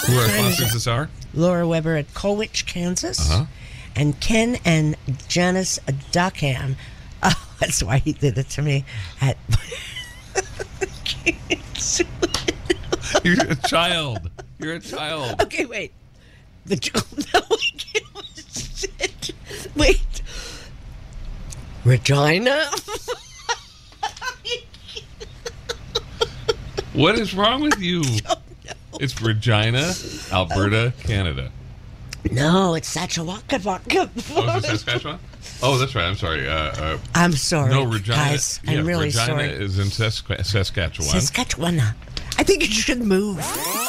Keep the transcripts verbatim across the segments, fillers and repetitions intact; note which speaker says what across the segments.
Speaker 1: Who are sponsors this hour?
Speaker 2: Laura Weber at Colwich, Kansas.
Speaker 1: Uh-huh.
Speaker 2: And Ken and Janice Duckham. Oh, that's why he did it to me. At
Speaker 1: You're a child. You're a child.
Speaker 2: Okay, wait. The no, I can't. Wait. Regina?
Speaker 1: What is wrong with you? It's Regina, Alberta, Canada.
Speaker 2: No, it's Saskatchewan.
Speaker 1: Oh, is it Saskatchewan? Oh, that's right. I'm sorry. Uh, uh,
Speaker 2: I'm sorry,
Speaker 1: no, Regina.
Speaker 2: guys.
Speaker 1: Yeah,
Speaker 2: I'm really
Speaker 1: Regina
Speaker 2: sorry.
Speaker 1: is in Sask- Saskatchewan.
Speaker 2: Saskatchewan. I think you should move.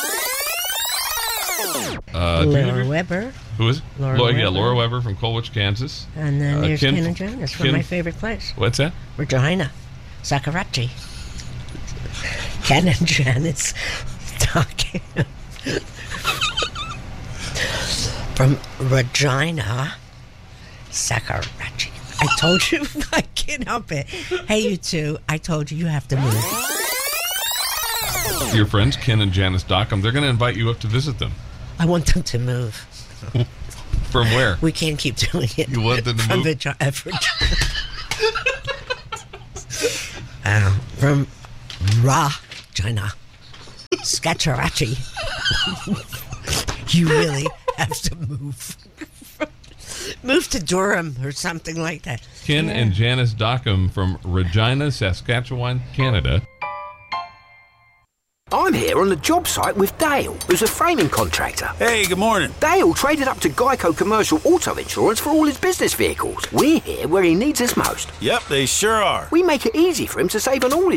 Speaker 1: Uh,
Speaker 2: Laura Weber.
Speaker 1: Who is it?
Speaker 2: Laura
Speaker 1: Laura, yeah,
Speaker 2: Weber.
Speaker 1: Laura Weber from Colwich, Kansas.
Speaker 2: And then
Speaker 1: Uh,
Speaker 2: there's
Speaker 1: Ken-
Speaker 2: Ken, and Janice from
Speaker 1: Ken-
Speaker 2: my favorite place.
Speaker 1: What's that?
Speaker 2: Regina. Sakarachi. Ken and Janice talking from Regina, Sakarachi. I told you, I can't help it. Hey, you two, I told you you have to move.
Speaker 1: Your friends, Ken and Janice Dockham, they're going to invite you up to visit them.
Speaker 2: I want them to move.
Speaker 1: From where?
Speaker 2: We can't keep doing it.
Speaker 1: You want them to
Speaker 2: from
Speaker 1: move?
Speaker 2: Vagi- uh, Virginia. uh, from Regina, Saskatchewan. You really have to move. Move to Durham or something like that.
Speaker 1: Ken
Speaker 2: Yeah.
Speaker 1: and Janice Dockham from Regina, Saskatchewan, Canada.
Speaker 3: I'm here on the job site with Dale, who's a framing contractor.
Speaker 4: Hey, good morning.
Speaker 3: Dale traded up to Geico Commercial Auto Insurance for all his business vehicles. We're here where he needs us most.
Speaker 4: Yep, they sure are.
Speaker 3: We make it easy for him to save on all his